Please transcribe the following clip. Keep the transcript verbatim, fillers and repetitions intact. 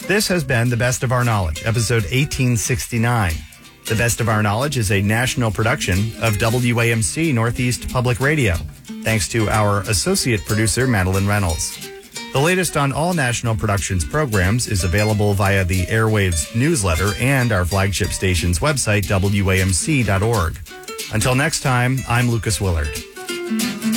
This has been The Best of Our Knowledge, episode eighteen sixty-nine. The Best of Our Knowledge is a national production of W A M C Northeast Public Radio, thanks to our associate producer, Madeline Reynolds. The latest on all National Productions programs is available via the Airwaves newsletter and our flagship station's website, W A M C dot org. Until next time, I'm Lucas Willard.